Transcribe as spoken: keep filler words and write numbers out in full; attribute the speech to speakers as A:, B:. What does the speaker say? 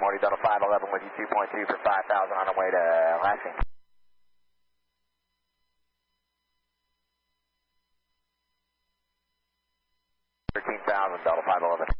A: Morty Delta five eleven with you two point two for five thousand on our way to Lansing. thirteen thousand Delta five eleven.